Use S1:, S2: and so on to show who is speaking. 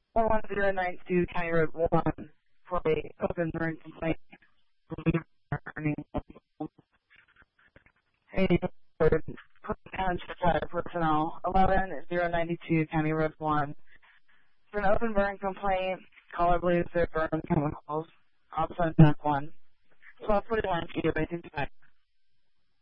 S1: 11092 County Road 1 for a open burn complaint. Personnel 11092 County Road 1 for an open burn complaint. Caller believes there burn chemicals. Option 1. 1241 Key Basin Tech.